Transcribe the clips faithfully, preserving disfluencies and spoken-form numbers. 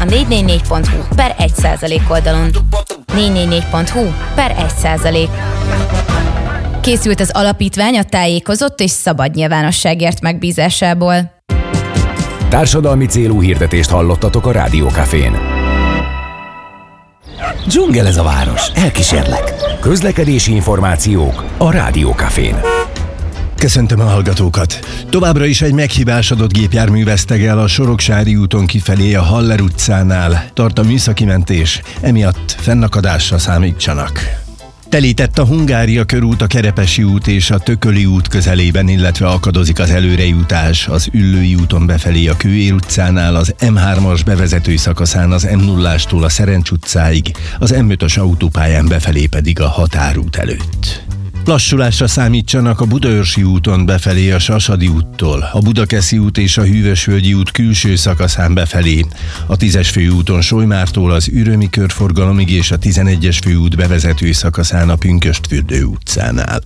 négy négy négy pont hu per egy százalék oldalon. négy négy négy pont hu per egy százalék. Készült az alapítvány a tájékozott és szabad nyilvánosságért megbízásából. Társadalmi célú hirdetést hallottatok a Rádió Cafén. Dzsungel ez a város, elkísérlek. Közlekedési információk a Rádió Cafén. Köszöntöm a hallgatókat! Továbbra is egy meghibásodott gépjármű vesztegel a Soroksári úton kifelé a Haller utcánál. Tart a műszaki mentés, emiatt fennakadásra számítsanak. Telített a Hungária körút, a Kerepesi út és a Tököli út közelében, illetve akadozik az előrejutás az Üllői úton befelé a Kőér utcánál, az em hármas bevezető szakaszán az em nullástól a Szerencs utcáig, az em ötös autópályán befelé pedig a Határút előtt. Lassulásra számítsanak a Budaörsi úton befelé a Sasadi úttól, a Budakeszi út és a Hűvösvölgyi út külső szakaszán befelé, a tízes főúton Solymártól az Ürömi körforgalomig és a tizenegyes főút bevezető szakaszán a Pünkösdfürdő utcánál.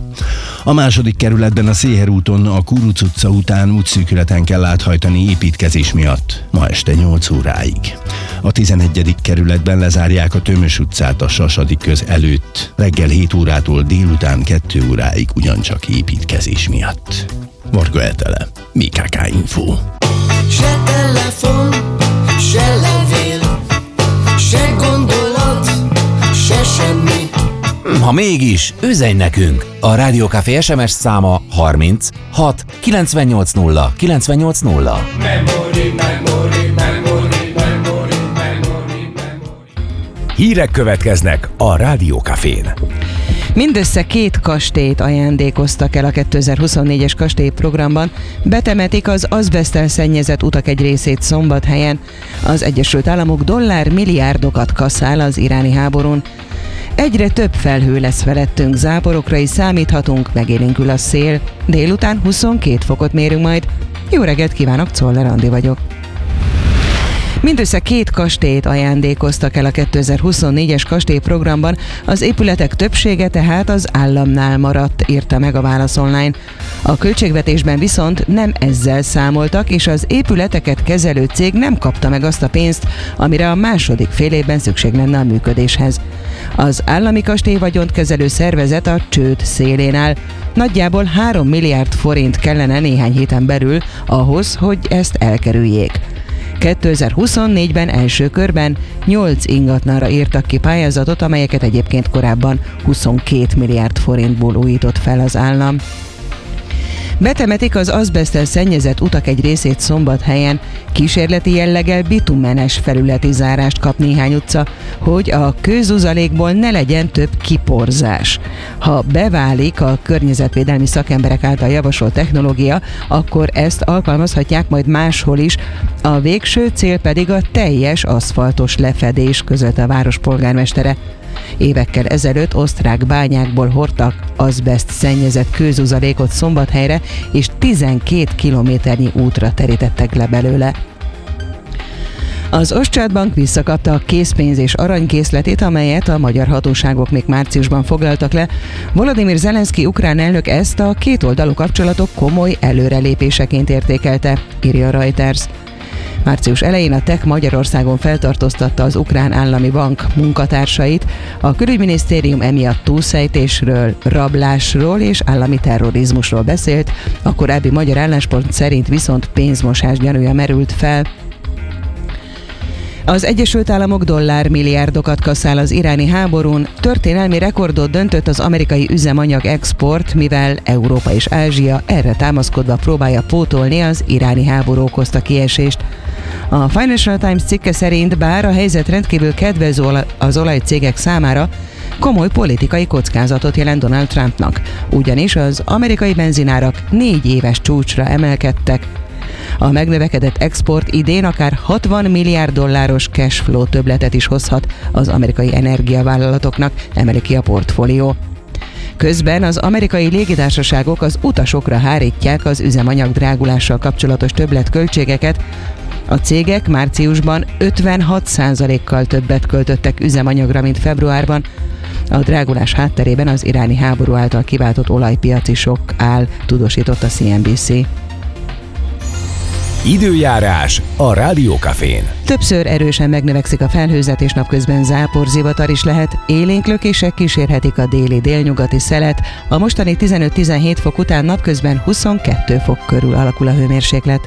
A második kerületben a Széher úton a Kuruc utca után útszűkületen kell áthajtani építkezés miatt, ma este nyolc óráig. A tizenegyedik kerületben lezárják a Tömös utcát a Sasadi köz előtt, reggel hét órától délután kettő óráig ugyancsak építkezés miatt. Varga Etele, bé ká ká Info. Se telefon, se levél, se gondolat, se semmi. Ha mégis, üzenj nekünk! A Rádió Café es em es száma harminc hat kilencvennyolc nulla kilencvennyolc nulla. Memory, memory, memory, memory, memory, memory. Hírek következnek a Rádió Cafén. Mindössze két kastélyt ajándékoztak el a kétezer-huszonnégyes kastélyprogramban, betemetik az azbeszttel szennyezett utak egy részét Szombathelyen. Az Egyesült Államok dollár milliárdokat kaszál az iráni háborún. Egyre több felhő lesz felettünk, záporokra is számíthatunk, megélénkül a szél. Délután huszonkét fokot mérünk majd. Jó reggelt kívánok, Czoller Andi vagyok. Mindössze két kastélyt ajándékoztak el a kétezer-huszonnégyes kastélyprogramban, az épületek többsége tehát az államnál maradt, írta meg a Válasz Online. A költségvetésben viszont nem ezzel számoltak, és az épületeket kezelő cég nem kapta meg azt a pénzt, amire a második fél évben szükség lenne a működéshez. Az állami kastélyvagyont kezelő szervezet a csőd szélén áll. Nagyjából három milliárd forint kellene néhány héten belül ahhoz, hogy ezt elkerüljék. kétezer-huszonnégyben első körben nyolc ingatlanra írtak ki pályázatot, amelyeket egyébként korábban huszonkét milliárd forintból újított fel az állam. Betemetik az azbeszttel szennyezett utak egy részét Szombathelyen, kísérleti jelleggel bitumenes felületi zárást kap néhány utca, hogy a kőzuzalékból ne legyen több kiporzás. Ha beválik a környezetvédelmi szakemberek által javasolt technológia, akkor ezt alkalmazhatják majd máshol is, a végső cél pedig a teljes aszfaltos lefedés, közölte a város polgármestere. Évekkel ezelőtt osztrák bányákból hordtak azbeszt szennyezett kőzuzalékot Szombathelyre, és tizenkét kilométernyi útra terítettek le belőle. Az Ostrád Bank visszakapta a készpénz és aranykészletét, amelyet a magyar hatóságok még márciusban foglaltak le. Volodymyr Zelenszky ukrán elnök ezt a kétoldalú kapcsolatok komoly előrelépéseként értékelte, írja a Reuters. Március elején a TEK Magyarországon feltartóztatta az ukrán állami bank munkatársait. A külügyminisztérium emiatt túlszejtésről, rablásról és állami terrorizmusról beszélt, a korábbi magyar álláspont szerint viszont pénzmosás gyanúja merült fel. Az Egyesült Államok dollár milliárdokat kaszál az iráni háborún, történelmi rekordot döntött az amerikai üzemanyag export, mivel Európa és Ázsia erre támaszkodva próbálja pótolni az iráni háború okozta kiesést. A Financial Times cikke szerint bár a helyzet rendkívül kedvező az olajcégek számára, komoly politikai kockázatot jelent Donald Trumpnak, ugyanis az amerikai benzinárak négy éves csúcsra emelkedtek. A megnövekedett export idén akár hatvan milliárd dolláros cashflow többletet is hozhat az amerikai energiavállalatoknak, emeli ki a portfólió. Közben az amerikai légitársaságok az utasokra hárítják az üzemanyag drágulással kapcsolatos többletköltségeket. A cégek márciusban ötvenhat százalékkal többet költöttek üzemanyagra, mint februárban. A drágulás hátterében az iráni háború által kiváltott olajpiaci sok áll, tudósított a cé en bé cé. Időjárás a Rádiókafén. Többször erősen megnövekszik a felhőzet, és napközben záporzivatar is lehet. Élénk lökések kísérhetik a déli délnyugati szelet. A mostani tizenöt-tizenhét fok után napközben huszonkettő fok körül alakul a hőmérséklet.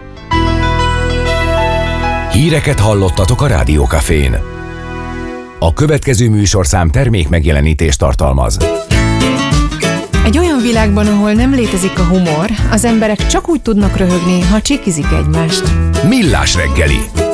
Híreket hallottatok a Rádiókafén. A következő műsorszám termék megjelenítést tartalmaz. Egy olyan világban, ahol nem létezik a humor, az emberek csak úgy tudnak röhögni, ha csikizik egymást. Millás reggeli.